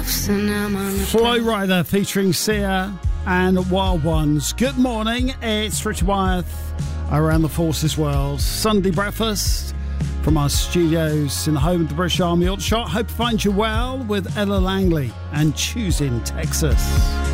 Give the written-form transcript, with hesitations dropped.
Flow Rider featuring Sia and Wild Ones. Good morning, it's Richard Wyeth around the Forces World. Sunday breakfast from our studios in the home of the British Army Aldershot. Hope to find you well with Ella Langley and Choosing Texas.